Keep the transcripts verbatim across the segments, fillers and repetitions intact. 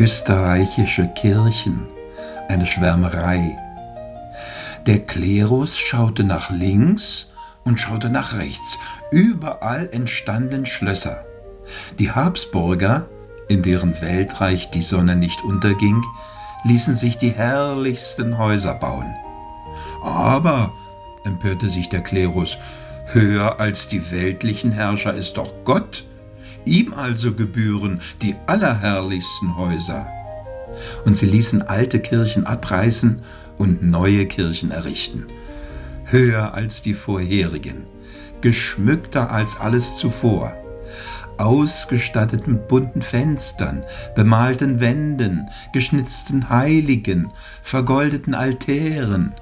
Österreichische Kirchen, eine Schwärmerei. Der Klerus schaute nach links und schaute nach rechts. Überall entstanden Schlösser. Die Habsburger, in deren Weltreich die Sonne nicht unterging, ließen sich die herrlichsten Häuser bauen. Aber, empörte sich der Klerus, höher als die weltlichen Herrscher ist doch Gott. Ihm also gebühren die allerherrlichsten Häuser. Und sie ließen alte Kirchen abreißen und neue Kirchen errichten. Höher als die vorherigen, geschmückter als alles zuvor, ausgestattet mit bunten Fenstern, bemalten Wänden, geschnitzten Heiligen, vergoldeten Altären.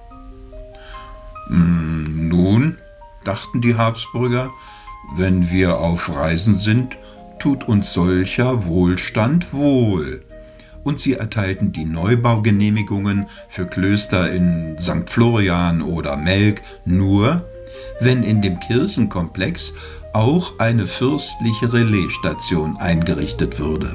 Nun, dachten die Habsburger, wenn wir auf Reisen sind, tut uns solcher Wohlstand wohl. Und sie erteilten die Neubaugenehmigungen für Klöster in Sankt Florian oder Melk nur, wenn in dem Kirchenkomplex auch eine fürstliche Relaisstation eingerichtet würde.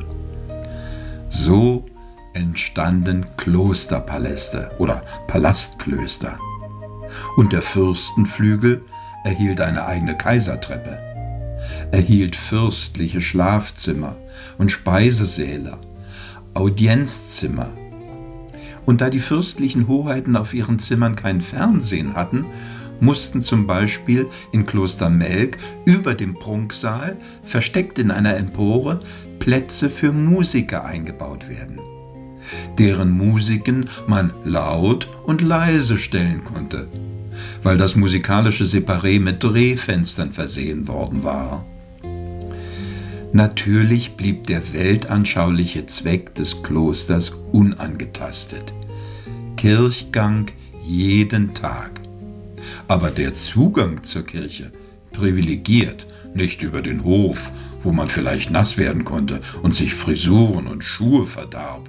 So entstanden Klosterpaläste oder Palastklöster. Und der Fürstenflügel erhielt eine eigene Kaisertreppe, erhielt fürstliche Schlafzimmer und Speisesäle, Audienzzimmer. Und da die fürstlichen Hoheiten auf ihren Zimmern kein Fernsehen hatten, mussten zum Beispiel in Kloster Melk über dem Prunksaal, versteckt in einer Empore, Plätze für Musiker eingebaut werden, deren Musiken man laut und leise stellen konnte, weil das musikalische Separé mit Drehfenstern versehen worden war. Natürlich blieb der weltanschauliche Zweck des Klosters unangetastet. Kirchgang jeden Tag. Aber der Zugang zur Kirche privilegiert, nicht über den Hof, wo man vielleicht nass werden konnte und sich Frisuren und Schuhe verdarb.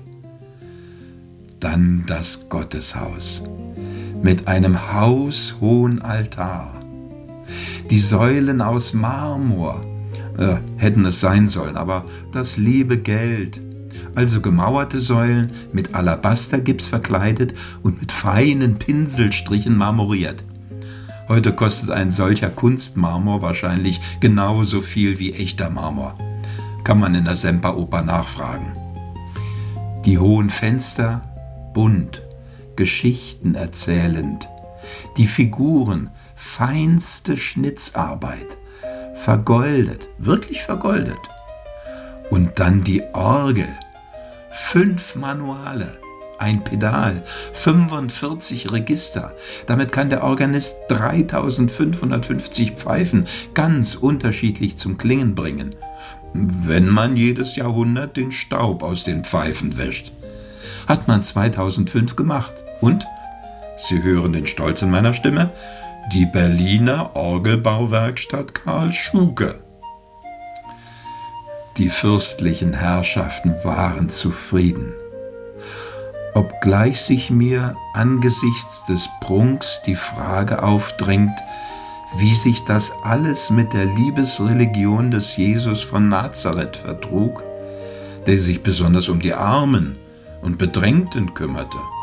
Dann das Gotteshaus mit einem haushohen Altar. Die Säulen aus Marmor äh, hätten es sein sollen, aber das liebe Geld. Also gemauerte Säulen mit Alabastergips verkleidet und mit feinen Pinselstrichen marmoriert. Heute kostet ein solcher Kunstmarmor wahrscheinlich genauso viel wie echter Marmor. Kann man in der Semperoper nachfragen. Die hohen Fenster, bunt, Geschichten erzählend. Die Figuren, feinste Schnitzarbeit, vergoldet, wirklich vergoldet. Und dann die Orgel, fünf Manuale, ein Pedal, fünfundvierzig Register. Damit kann der Organist dreitausendfünfhundertfünfzig Pfeifen ganz unterschiedlich zum Klingen bringen, wenn man jedes Jahrhundert den Staub aus den Pfeifen wäscht. Hat man zweitausendfünf gemacht. Und, Sie hören den Stolz in meiner Stimme, die Berliner Orgelbauwerkstatt Karl Schuke. Die fürstlichen Herrschaften waren zufrieden. Obgleich sich mir angesichts des Prunks die Frage aufdrängt, wie sich das alles mit der Liebesreligion des Jesus von Nazareth vertrug, der sich besonders um die Armen und Bedrängten kümmerte.